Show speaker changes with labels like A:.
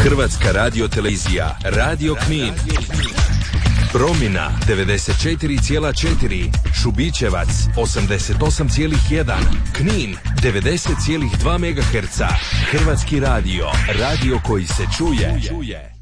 A: Hrvatska radiotelevizija, Radio Knin. Promina 94,4, Šubićevac 88,1, Knin 90,2 MHz. Hrvatski radio, radio koji se čuje.